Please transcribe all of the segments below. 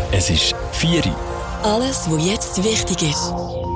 Es ist 4 Uhr. Alles, was jetzt wichtig ist.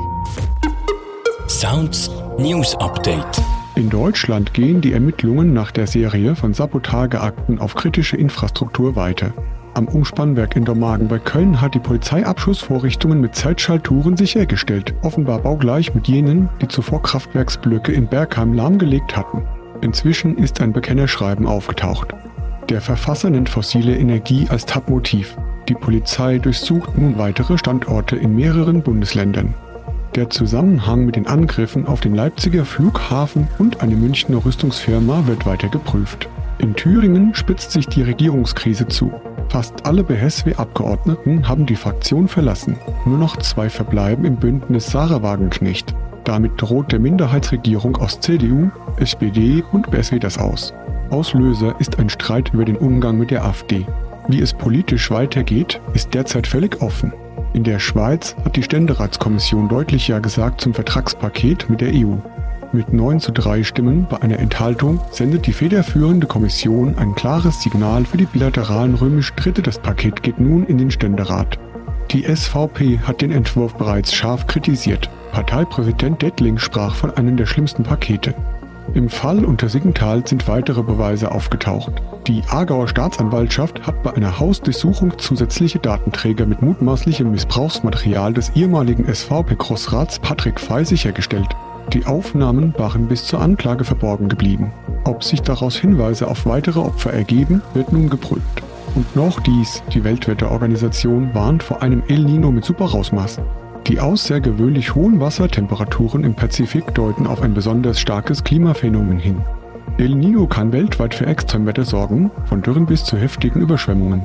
Sounds News Update. In Deutschland gehen die Ermittlungen nach der Serie von Sabotageakten auf kritische Infrastruktur weiter. Am Umspannwerk in Dormagen bei Köln hat die Polizei Abschussvorrichtungen mit Zeitschaltuhren sichergestellt, offenbar baugleich mit jenen, die zuvor Kraftwerksblöcke in Bergheim lahmgelegt hatten. Inzwischen ist ein Bekennerschreiben aufgetaucht. Der Verfasser nennt fossile Energie als Tatmotiv. Die Polizei durchsucht nun weitere Standorte in mehreren Bundesländern. Der Zusammenhang mit den Angriffen auf den Leipziger Flughafen und eine Münchner Rüstungsfirma wird weiter geprüft. In Thüringen spitzt sich die Regierungskrise zu. Fast alle BSW-Abgeordneten haben die Fraktion verlassen. Nur noch 2 verbleiben im Bündnis Sarah Wagenknecht. Damit droht der Minderheitsregierung aus CDU, SPD und BSW das aus. Auslöser ist ein Streit über den Umgang mit der AfD. Wie es politisch weitergeht, ist derzeit völlig offen. In der Schweiz hat die Ständeratskommission deutlich Ja gesagt zum Vertragspaket mit der EU. Mit 9:3 Stimmen bei einer Enthaltung sendet die federführende Kommission ein klares Signal für die bilateralen römischen Schritte. Das Paket geht nun in den Ständerat. Die SVP hat den Entwurf bereits scharf kritisiert. Parteipräsident Dettling sprach von einem der schlimmsten Pakete. Im Fall unter Siggenthal sind weitere Beweise aufgetaucht. Die Aargauer Staatsanwaltschaft hat bei einer Hausdurchsuchung zusätzliche Datenträger mit mutmaßlichem Missbrauchsmaterial des ehemaligen SVP-Grossrats Patrick Fey sichergestellt. Die Aufnahmen waren bis zur Anklage verborgen geblieben. Ob sich daraus Hinweise auf weitere Opfer ergeben, wird nun geprüft. Und noch dies: Die Weltwetterorganisation warnt vor einem El Nino mit Superausmaßen. Die außergewöhnlich hohen Wassertemperaturen im Pazifik deuten auf ein besonders starkes Klimaphänomen hin. El Nino kann weltweit für Extremwetter sorgen, von Dürren bis zu heftigen Überschwemmungen.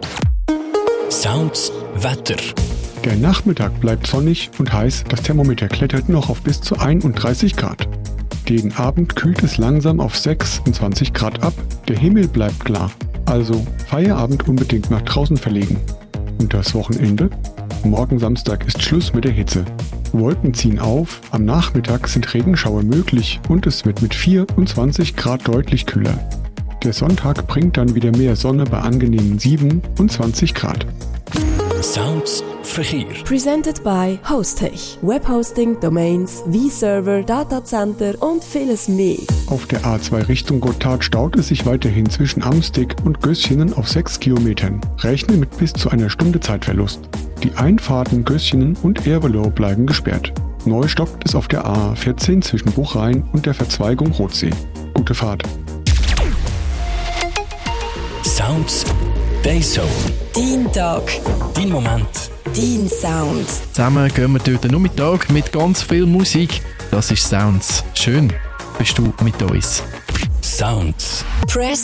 Sounds Wetter. Der Nachmittag bleibt sonnig und heiß, das Thermometer klettert noch auf bis zu 31 Grad. Gegen Abend kühlt es langsam auf 26 Grad ab, der Himmel bleibt klar. Also Feierabend unbedingt nach draußen verlegen. Und das Wochenende? Morgen Samstag ist Schluss mit der Hitze. Wolken ziehen auf, am Nachmittag sind Regenschauer möglich und es wird mit 24 Grad deutlich kühler. Der Sonntag bringt dann wieder mehr Sonne bei angenehmen 27 Grad. Sounds Verkehr. Presented by Hostech. Webhosting, Domains, V-Server, Datacenter und vieles mehr. Auf der A2 Richtung Gotthard staut es sich weiterhin zwischen Amstig und Gößchenen auf 6 Kilometern. Rechne mit bis zu einer Stunde Zeitverlust. Die Einfahrten Gößchenen und Ervelow bleiben gesperrt. Neu stockt es auf der A14 zwischen Buchrhein und der Verzweigung Rotsee. Gute Fahrt. Sounds Dayzone. Dein Tag. Dein Moment. Dein Sound. Zusammen gehen wir durch den Nachmittag mit ganz viel Musik. Das ist Sounds. Schön bist du mit uns. Sounds. Press